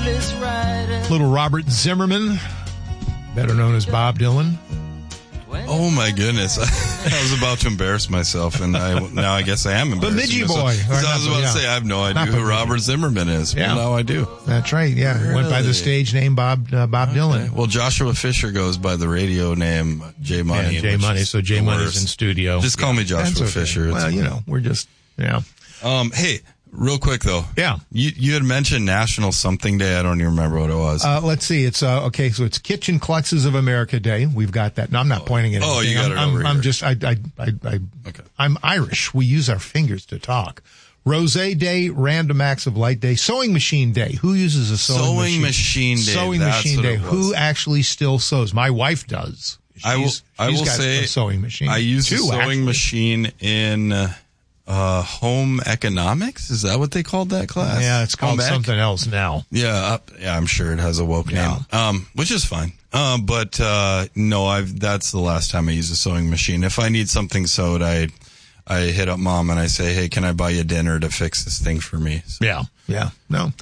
Little Robert Zimmerman, better known as Bob Dylan. Oh my goodness! I was about to embarrass myself, and now I guess I am embarrassing Bemidji myself. boy. I was about to say I have no idea who Robert Zimmerman is. Yeah. Well, now I do. That's right. Yeah, Really? Went by the stage name Bob Dylan. Well, Joshua Fisher goes by the radio name J Money. Yeah, J Money. So J Money's in studio. Just call me Joshua Fisher. Well, we're just Hey. Real quick, though. Yeah. You had mentioned National Something Day. I don't even remember what it was. Let's see. It's okay. So it's Kitchen Klutzes of America Day. We've got that. No, I'm not pointing at anything. Oh, you got it over here. I'm just, okay. I'm Irish. We use our fingers to talk. Rosé Day, Random Acts of Light Day, Sewing Machine Day. Who uses a sewing machine? Sewing Machine Day. Who actually still sews? My wife does. I will say a sewing machine. I use a sewing machine in home economics. Is that what they called that class? Yeah, it's called something else now. Yeah, I'm sure it has a woke name, which is fine. But no, that's the last time I use a sewing machine. If I need something sewed, I hit up Mom and I say, hey, can I buy you dinner to fix this thing for me? So. Yeah. No.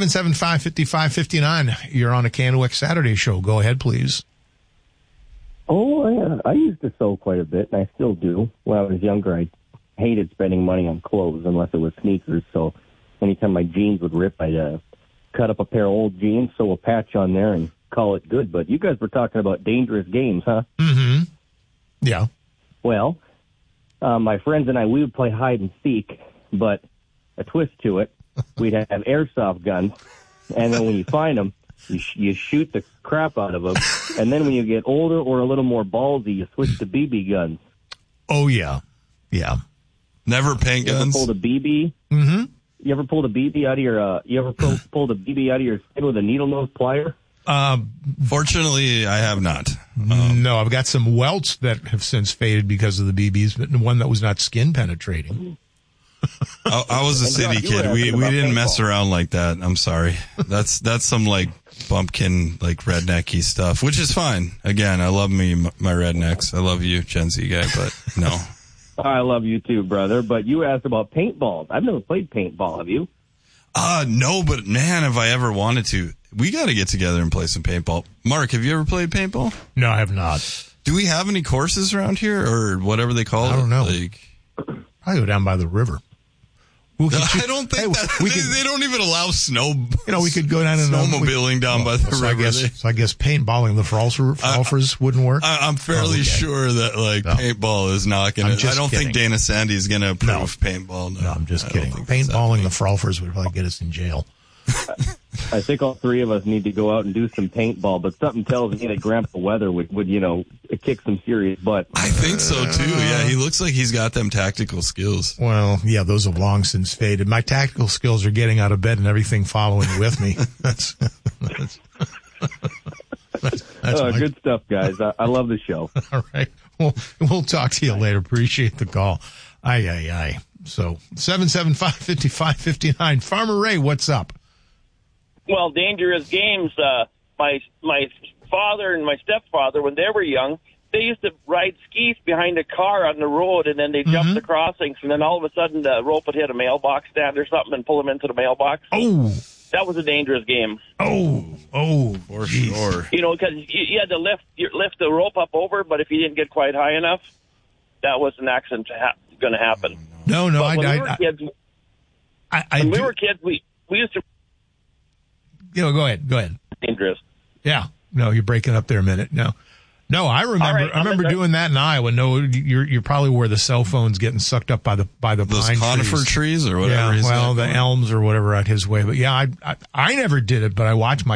775-5559. You're on a Kennewick Saturday show. Go ahead, please. Oh, yeah. I used to sew quite a bit, and I still do. When I was younger, I hated spending money on clothes unless it was sneakers. So anytime my jeans would rip, I'd cut up a pair of old jeans, sew a patch on there, and call it good. But you guys were talking about dangerous games, huh? Mm-hmm. Yeah. Well, my friends and I, we would play hide and seek, but a twist to it, we'd have airsoft guns, and then when you find them, you shoot the crap out of them, and then when you get older or a little more ballsy, you switch to BB guns. Oh, yeah. Yeah. Never paint guns? You ever pulled a BB? Mm-hmm. You ever pulled a BB out of your, pulled a BB out of your skin with a needle nose plier? Fortunately, I have not. No, I've got some welts that have since faded because of the BBs, but one that was not skin penetrating. I was a city kid. We didn't mess around like that. I'm sorry. That's some like bumpkin, like rednecky stuff, which is fine. Again, I love my rednecks. I love you, Gen Z guy, but no. I love you too, brother. But you asked about paintball. I've never played paintball. Have you? No, but man, have I ever wanted to. We got to get together and play some paintball. Mark, have you ever played paintball? No, I have not. Do we have any courses around here or whatever they call it? I don't know. I go down by the river. I don't think they don't even allow snow. We could go down and snowmobiling down by the river. I guess paintballing the Frolfers wouldn't work. I'm fairly sure that paintball is not going to. I don't think Dana Sandy is going to approve paintball. No, I'm just kidding. Paintballing the Frolfers would probably get us in jail. I think all three of us need to go out and do some paintball, but something tells me that Grandpa Weather would kick some serious butt. I think so too. Yeah, he looks like he's got them tactical skills. Well, yeah, those have long since faded. My tactical skills are getting out of bed and everything following with me. That's good stuff, guys. I love the show. All right. Well, we'll talk to you later. Appreciate the call. Aye. So 775-5559. Farmer Ray, what's up? Well, dangerous games. My father and my stepfather, when they were young, they used to ride skis behind a car on the road, and then they jump the crossings, and then all of a sudden the rope would hit a mailbox stand or something and pull them into the mailbox. Oh, that was a dangerous game. Oh, for sure. Because you had to lift the rope up over, but if you didn't get quite high enough, that was an accident going to happen. No, when we were kids, we used to. Go ahead. Dangerous. Yeah. No, you're breaking up there a minute. No, I remember. Right, I remember doing that in Iowa. No, you're probably where the cell phones getting sucked up by the those pine conifer trees or whatever. Yeah, the elms or whatever out his way. But yeah, I never did it, but I watched my